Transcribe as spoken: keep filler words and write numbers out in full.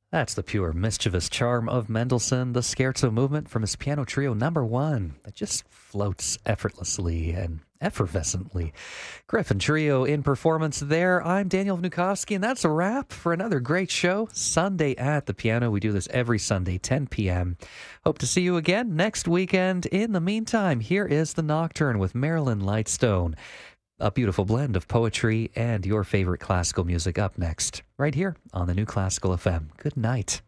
That's the pure mischievous charm of Mendelssohn, the Scherzo movement from his piano trio number one that just floats effortlessly and effervescently. Griffin Trio in performance there. I'm Daniel Vnukovsky, and that's a wrap for another great show. Sunday at the Piano. We do this every Sunday, ten p.m. Hope to see you again next weekend. In the meantime, here is The Nocturne with Marilyn Lightstone. A beautiful blend of poetry and your favorite classical music up next, right here on the New Classical F M. Good night.